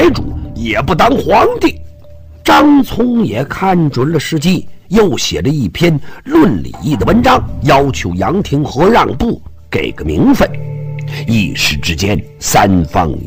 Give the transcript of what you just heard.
财主，也不当皇帝。张聪也看准了时机，又写了一篇论礼义的文章，要求杨廷和让步，给个名分。一时之间，三方